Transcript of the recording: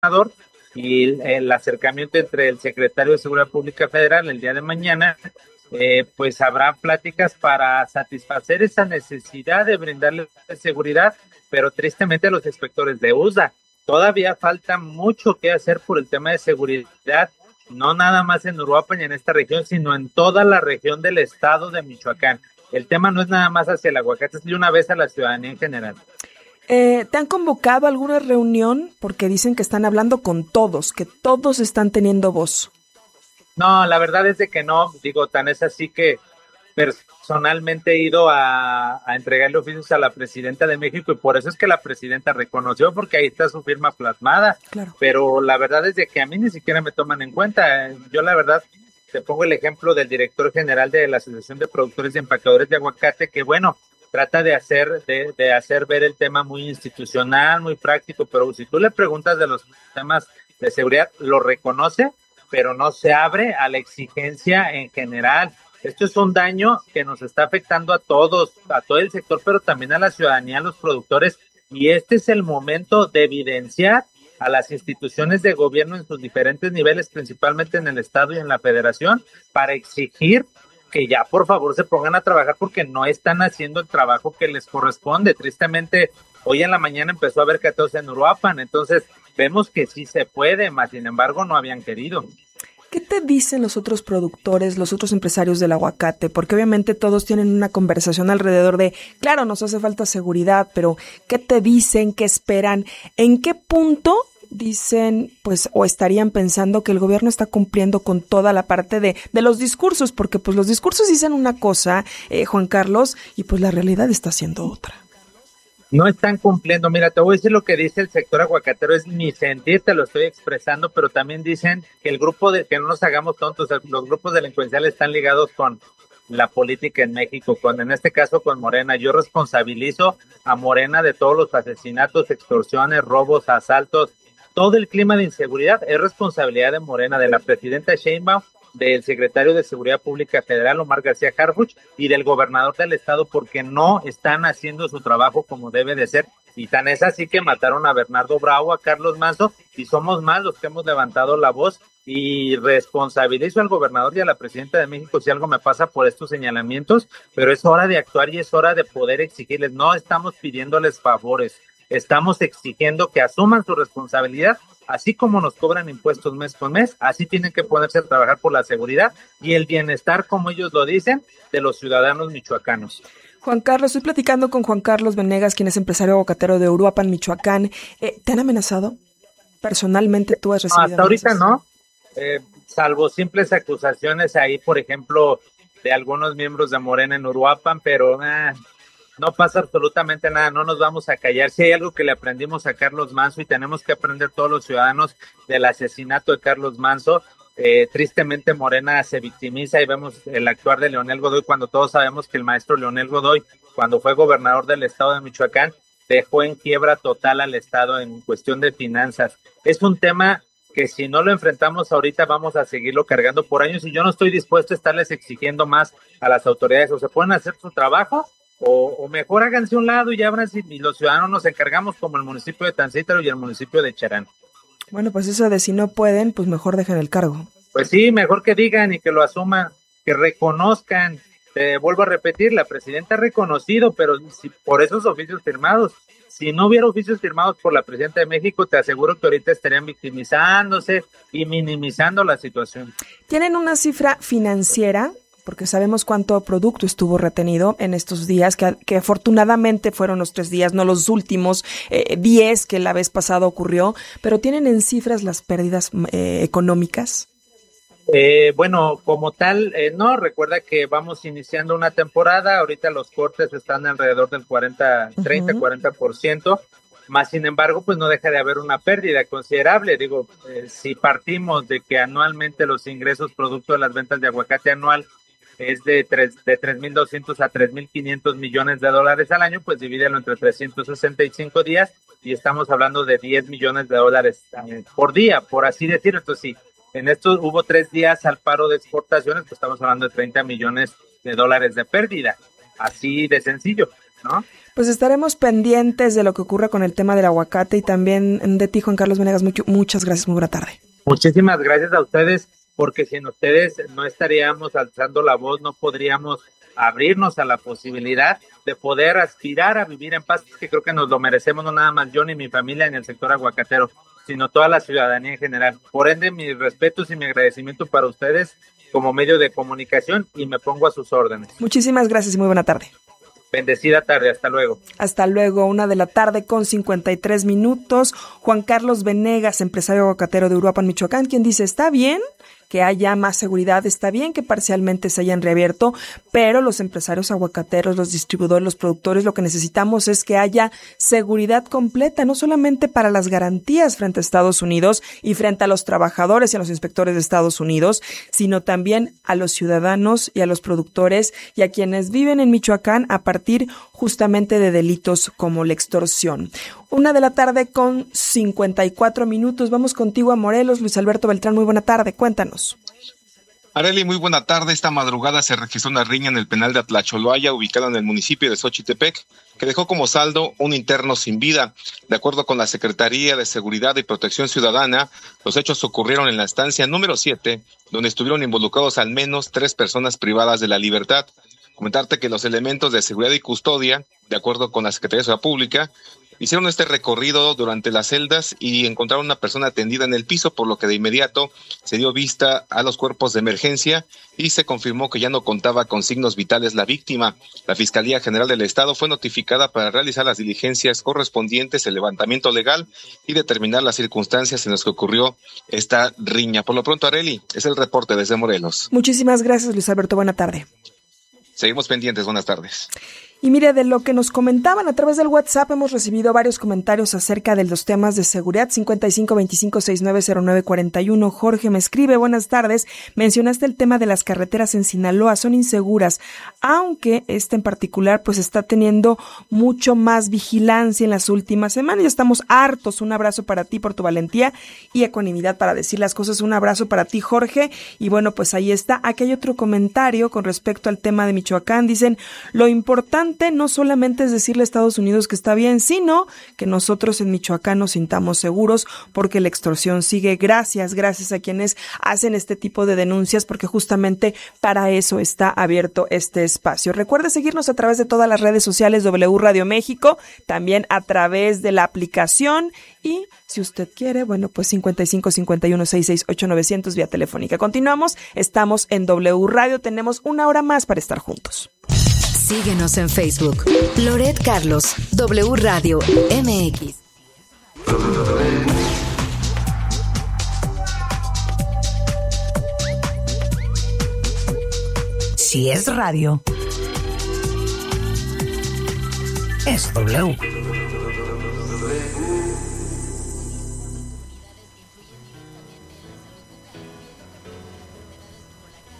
gobernador y el acercamiento entre el secretario de Seguridad Pública Federal el día de mañana, pues habrá pláticas para satisfacer esa necesidad de brindarle seguridad, pero tristemente a los inspectores de USA. Todavía falta mucho que hacer por el tema de seguridad, no nada más en Uruapan y en esta región, sino en toda la región del estado de Michoacán. El tema no es nada más hacia el aguacate, es de una vez a la ciudadanía en general. ¿Te han convocado a alguna reunión? Porque dicen que están hablando con todos, que todos están teniendo voz. No, la verdad es de que no, digo, tan es así que personalmente he ido a entregarle oficios a la presidenta de México y por eso es que la presidenta reconoció, porque ahí está su firma plasmada, Claro. pero la verdad es de que a mí ni siquiera me toman en cuenta. Yo la verdad te pongo el ejemplo del director general de la Asociación de Productores y Empacadores de Aguacate, que bueno, trata de hacer ver el tema muy institucional, muy práctico, pero si tú le preguntas de los temas de seguridad, lo reconoce, pero no se abre a la exigencia en general. Esto es un daño que nos está afectando a todos, a todo el sector, pero también a la ciudadanía, a los productores, y este es el momento de evidenciar a las instituciones de gobierno en sus diferentes niveles, principalmente en el Estado y en la Federación, para exigir que ya por favor se pongan a trabajar porque no están haciendo el trabajo que les corresponde. Tristemente, hoy en la mañana empezó a haber cateos en Uruapan, entonces vemos que sí se puede, más sin embargo no habían querido. ¿Qué te dicen los otros productores, los otros empresarios del aguacate? Porque obviamente todos tienen una conversación alrededor de, claro, nos hace falta seguridad, pero ¿qué te dicen? ¿Qué esperan? ¿En qué punto dicen, pues, o estarían pensando que el gobierno está cumpliendo con toda la parte de los discursos? Porque pues los discursos dicen una cosa, Juan Carlos, y pues la realidad está siendo otra. No están cumpliendo. Mira, te voy a decir lo que dice el sector aguacatero, es mi sentir, te lo estoy expresando, pero también dicen que el grupo que no nos hagamos tontos, los grupos delincuenciales están ligados con la política en México, en este caso con Morena. Yo responsabilizo a Morena de todos los asesinatos, extorsiones, robos, asaltos, todo el clima de inseguridad es responsabilidad de Morena, de la presidenta Sheinbaum, del secretario de Seguridad Pública Federal, Omar García Harfuch, y del gobernador del estado, porque no están haciendo su trabajo como debe de ser. Y tan es así que mataron a Bernardo Bravo, a Carlos Manzo, y somos más los que hemos levantado la voz, y responsabilizo al gobernador y a la presidenta de México si algo me pasa por estos señalamientos, pero es hora de actuar y es hora de poder exigirles. No estamos pidiéndoles favores, estamos exigiendo que asuman su responsabilidad. Así como nos cobran impuestos mes con mes, así tienen que ponerse a trabajar por la seguridad y el bienestar, como ellos lo dicen, de los ciudadanos michoacanos. Juan Carlos, estoy platicando con Juan Carlos Venegas, quien es empresario aguacatero de Uruapan, Michoacán. ¿Te han amenazado? Personalmente, ¿tú has recibido Hasta ahorita amenazas? no, salvo simples acusaciones ahí, por ejemplo, de algunos miembros de Morena en Uruapan, pero no pasa absolutamente nada, no nos vamos a callar. Si hay algo que le aprendimos a Carlos Manzo y tenemos que aprender todos los ciudadanos del asesinato de Carlos Manzo, tristemente Morena se victimiza y vemos el actuar de Leonel Godoy cuando todos sabemos que el maestro Leonel Godoy, cuando fue gobernador del estado de Michoacán, dejó en quiebra total al estado en cuestión de finanzas. Es un tema que si no lo enfrentamos ahorita vamos a seguirlo cargando por años y yo no estoy dispuesto a estarles exigiendo más a las autoridades. O se pueden hacer su trabajo o mejor háganse un lado y ya abran y los ciudadanos nos encargamos, como el municipio de Tancítaro y el municipio de Charán. Bueno, pues eso de si no pueden, pues mejor dejen el cargo. Pues sí, mejor que digan y que lo asuman, que reconozcan. Te vuelvo a repetir, la presidenta ha reconocido, pero si por esos oficios firmados, si no hubiera oficios firmados por la presidenta de México, te aseguro que ahorita estarían victimizándose y minimizando la situación. ¿Tienen una cifra financiera? Porque sabemos cuánto producto estuvo retenido en estos días, que afortunadamente fueron los 3 días, no los últimos 10 que la vez pasada ocurrió, pero ¿tienen en cifras las pérdidas económicas? Bueno, como tal, no, recuerda que vamos iniciando una temporada, ahorita los cortes están alrededor del 40, más sin embargo, pues no deja de haber una pérdida considerable. Digo, si partimos de que anualmente los ingresos producto de las ventas de aguacate anual es de 3.200 a 3.500 millones de dólares al año, pues divídelo entre 365 días y estamos hablando de 10 millones de dólares por día, por así decirlo. Entonces, sí, en estos hubo 3 días al paro de exportaciones, pues estamos hablando de 30 millones de dólares de pérdida, así de sencillo. ¿no? Pues estaremos pendientes de lo que ocurra con el tema del aguacate y también de ti, Juan Carlos Venegas. Muchas gracias, muy buena tarde. Muchísimas gracias a ustedes, porque sin ustedes no estaríamos alzando la voz, no podríamos abrirnos a la posibilidad de poder aspirar a vivir en paz, que creo que nos lo merecemos, no nada más yo ni mi familia en el sector aguacatero, sino toda la ciudadanía en general. Por ende, mis respetos y mi agradecimiento para ustedes como medio de comunicación, y me pongo a sus órdenes. Muchísimas gracias y muy buena tarde. Bendecida tarde, hasta luego. Hasta luego, 1:53 p.m. Juan Carlos Venegas, empresario aguacatero de Uruapan, Michoacán, quien dice, está bien que haya más seguridad, está bien que parcialmente se hayan reabierto, pero los empresarios aguacateros, los distribuidores, los productores, lo que necesitamos es que haya seguridad completa, no solamente para las garantías frente a Estados Unidos y frente a los trabajadores y a los inspectores de Estados Unidos, sino también a los ciudadanos y a los productores y a quienes viven en Michoacán a partir justamente de delitos como la extorsión. 1:54 p.m. Vamos contigo a Morelos. Luis Alberto Beltrán, muy buena tarde. Cuéntanos. Arely, muy buena tarde. Esta madrugada se registró una riña en el penal de Atlacholoaya, ubicado en el municipio de Xochitepec, que dejó como saldo un interno sin vida. De acuerdo con la Secretaría de Seguridad y Protección Ciudadana, los hechos ocurrieron en la estancia número 7, donde estuvieron involucrados al menos 3 personas privadas de la libertad. Comentarte que los elementos de seguridad y custodia, de acuerdo con la Secretaría de Seguridad Pública, hicieron este recorrido durante las celdas y encontraron una persona tendida en el piso, por lo que de inmediato se dio vista a los cuerpos de emergencia y se confirmó que ya no contaba con signos vitales la víctima. La Fiscalía General del Estado fue notificada para realizar las diligencias correspondientes, el levantamiento legal y determinar las circunstancias en las que ocurrió esta riña. Por lo pronto, Arely, es el reporte desde Morelos. Muchísimas gracias, Luis Alberto. Buena tarde. Seguimos pendientes. Buenas tardes. Y mire, de lo que nos comentaban a través del WhatsApp, hemos recibido varios comentarios acerca de los temas de seguridad. 5525690941. Jorge me escribe, buenas tardes, mencionaste el tema de las carreteras en Sinaloa, son inseguras, aunque este en particular pues está teniendo mucho más vigilancia en las últimas semanas. Ya estamos hartos. Un abrazo para ti por tu valentía y ecuanimidad para decir las cosas. Un abrazo para ti, Jorge. Y bueno, pues ahí está. Aquí hay otro comentario con respecto al tema de Michoacán. Dicen, lo importante no solamente es decirle a Estados Unidos que está bien, sino que nosotros en Michoacán nos sintamos seguros, porque la extorsión sigue. Gracias a quienes hacen este tipo de denuncias, porque justamente para eso está abierto este espacio. Recuerde seguirnos a través de todas las redes sociales W Radio México, también a través de la aplicación, y si usted quiere, bueno, pues 5551668900 vía telefónica. Continuamos, estamos en W Radio, tenemos una hora más para estar juntos. Síguenos en Facebook. Loret Carlos, W Radio MX. Si es radio, es W.